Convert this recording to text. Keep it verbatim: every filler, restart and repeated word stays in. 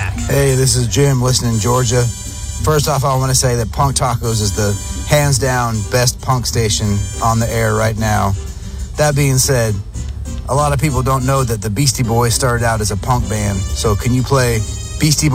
back. Hey, this is Jim listening in Georgia. First off, I want to say that Punk Tacos is the hands down best punk station on the air right now. That being said, a lot of people don't know that the Beastie Boys started out as a punk band. So can you play Beastie